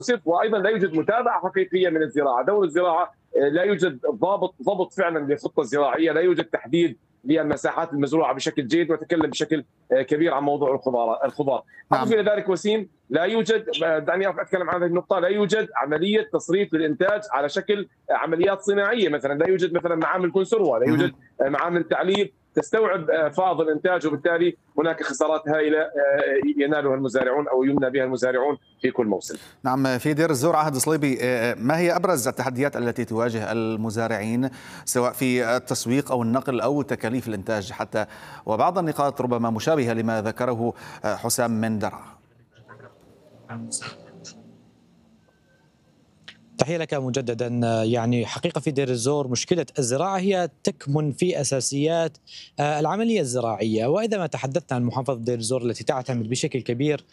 وايضا لا يوجد متابعه حقيقيه من الزراعه، دور الزراعه لا يوجد ضبط فعلا للخطه الزراعيه، لا يوجد تحديد للمساحات المزروعه بشكل جيد، وتكلم بشكل كبير عن موضوع الخضار. اضف نعم. الى ذلك وسيم، لا يوجد، دعني اتكلم عن هذه النقطه، لا يوجد عمليه تصريف للانتاج على شكل عمليات صناعيه، مثلا لا يوجد مثلا معامل كونسروا، لا يوجد معامل تعليب تستوعب فائض الانتاج، وبالتالي هناك خسارات هائله ينالها المزارعون او يمنى بها المزارعون في كل موسم. نعم. في دير الزور عهد صليبي، ما هي ابرز التحديات التي تواجه المزارعين سواء في التسويق او النقل او تكاليف الانتاج حتى، وبعض النقاط ربما مشابهه لما ذكره حسام من درعا؟ تحية لك مجددا. يعني حقيقة في دير الزور مشكلة الزراعة هي تكمن في أساسيات العملية الزراعية، وإذا ما تحدثنا عن محافظة دير الزور التي تعتمد بشكل كبير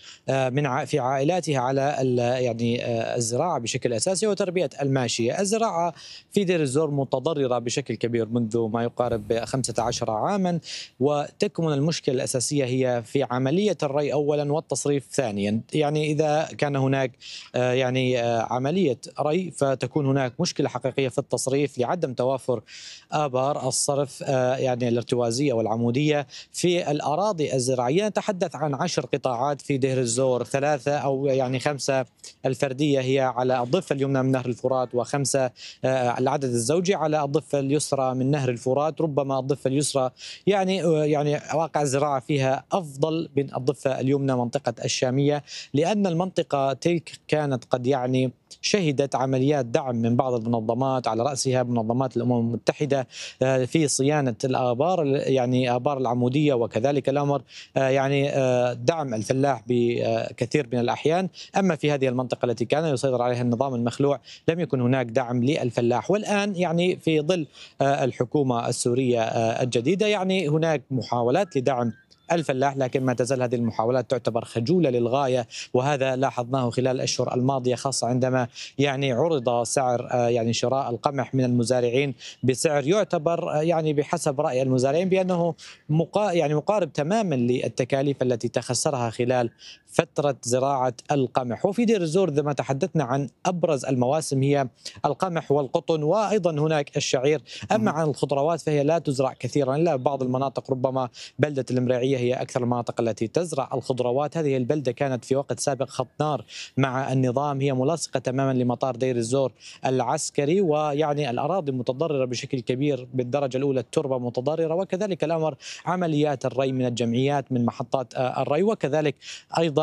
في عائلاتها على يعني الزراعة بشكل أساسي وتربية الماشية. الزراعة في دير الزور متضررة بشكل كبير منذ ما يقارب 15 عاما، وتكمن المشكلة الأساسية هي في عملية الري أولا والتصريف ثانيا. يعني إذا كان هناك يعني عملية ري فتكون هناك مشكلة حقيقية في التصريف لعدم توافر آبار الصرف يعني الارتوازية والعمودية في الأراضي الزراعية. نتحدث عن 10 قطاعات في دير الزور، 3 أو يعني 5 الفردية هي على الضفة اليمنى من نهر الفرات، و5 العدد الزوجي على الضفة اليسرى من نهر الفرات. ربما الضفة اليسرى يعني واقع الزراعة فيها أفضل من الضفة اليمنى منطقة الشامية، لأن المنطقة تلك كانت قد يعني شهدت عمليات دعم من بعض المنظمات على رأسها منظمات الأمم المتحدة في صيانة الآبار، يعني آبار العمودية، وكذلك الأمر يعني دعم الفلاح بكثير من الأحيان. أما في هذه المنطقة التي كان يسيطر عليها النظام المخلوع لم يكن هناك دعم للفلاح. والآن يعني في ظل الحكومة السورية الجديدة يعني هناك محاولات لدعم الفلاح، لكن ما تزال هذه المحاولات تعتبر خجولة للغاية، وهذا لاحظناه خلال الأشهر الماضية، خاصة عندما يعني عرض سعر يعني شراء القمح من المزارعين بسعر يعتبر يعني بحسب رأي المزارعين بأنه يعني مقارب تماما للتكاليف التي تخسرها خلال فترة زراعة القمح. وفي دير الزور إذا ما تحدثنا عن أبرز المواسم هي القمح والقطن، وأيضا هناك الشعير. أما عن الخضروات فهي لا تزرع كثيرا إلا بعض المناطق، ربما بلدة المريعية هي أكثر المناطق التي تزرع الخضروات. هذه البلدة كانت في وقت سابق خط نار مع النظام، هي ملاصقة تماما لمطار دير الزور العسكري، ويعني الأراضي متضررة بشكل كبير بالدرجة الأولى، التربة متضررة، وكذلك الأمر عمليات الري من الجمعيات من محطات الري، وكذلك أيضا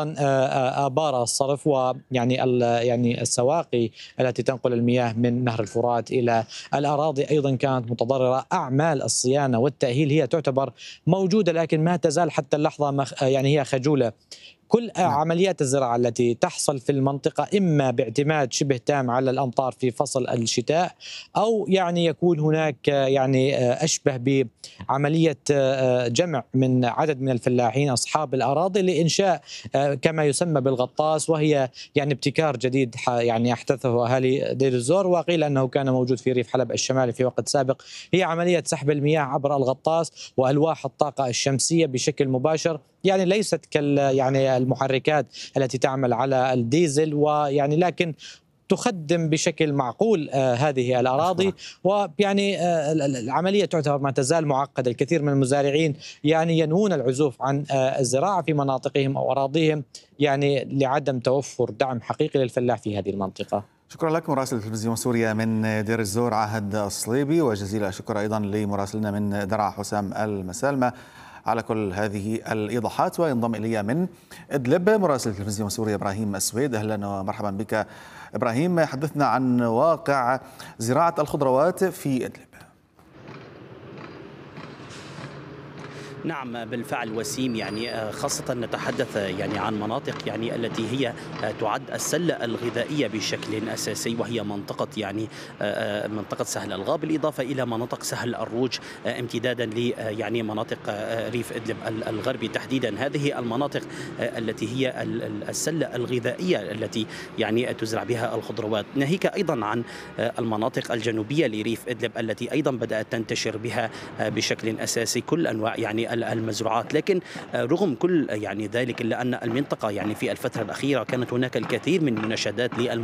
آبار الصرف ويعني يعني السواقي التي تنقل المياه من نهر الفرات إلى الأراضي أيضا كانت متضررة. أعمال الصيانة والتأهيل هي تعتبر موجودة، لكن ما تزال حتى اللحظة يعني هي خجولة. كل عمليات الزراعة التي تحصل في المنطقة إما باعتماد شبه تام على الأمطار في فصل الشتاء، أو يعني يكون هناك يعني أشبه بعملية جمع من عدد من الفلاحين أصحاب الأراضي لإنشاء كما يسمى بالغطاس، وهي يعني ابتكار جديد يعني أحدثه أهالي دير الزور، وقيل أنه كان موجود في ريف حلب الشمالي في وقت سابق. هي عملية سحب المياه عبر الغطاس وألواح الطاقة الشمسية بشكل مباشر، يعني ليست يعني المحركات التي تعمل على الديزل، ويعني لكن تخدم بشكل معقول هذه الأراضي. ويعني العملية تعتبر ما تزال معقدة. الكثير من المزارعين يعني ينوون العزوف عن الزراعة في مناطقهم أو أراضيهم يعني لعدم توفر دعم حقيقي للفلاح في هذه المنطقة. شكرا لك مراسل تلفزيون سوريا من دير الزور عهد الصليبي، وجزيل الشكر أيضا لمراسلنا من درعا حسام المسالمة على كل هذه الإيضاحات. وينضم إلي من إدلب مراسل تلفزيون سوريا إبراهيم السويد. أهلا ومرحبا بك إبراهيم، حدثنا عن واقع زراعة الخضروات في إدلب. نعم بالفعل وسيم، يعني خاصة نتحدث يعني عن مناطق يعني التي هي تعد السلة الغذائية بشكل أساسي، وهي منطقة يعني منطقة سهل الغاب بالإضافة إلى مناطق سهل الروج امتدادا ل يعني مناطق ريف إدلب الغربي تحديدا. هذه المناطق التي هي السلة الغذائية التي يعني تزرع بها الخضروات، ناهيك أيضا عن المناطق الجنوبية لريف إدلب التي أيضا بدأت تنتشر بها بشكل أساسي كل أنواع يعني المزروعات. لكن رغم كل يعني ذلك إلا أن المنطقة يعني في الفترة الأخيرة كانت هناك الكثير من مناشدات